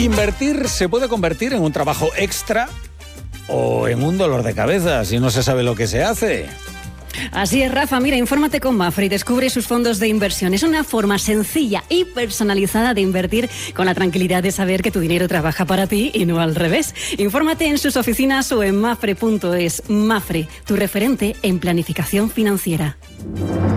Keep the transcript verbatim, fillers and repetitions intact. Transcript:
Invertir se puede convertir en un trabajo extra o en un dolor de cabeza si no se sabe lo que se hace. Así es, Rafa. Mira, infórmate con Mapfre y descubre sus fondos de inversión. Es una forma sencilla y personalizada de invertir con la tranquilidad de saber que tu dinero trabaja para ti y no al revés. Infórmate en sus oficinas o en mapfre punto es. Mapfre, tu referente en planificación financiera.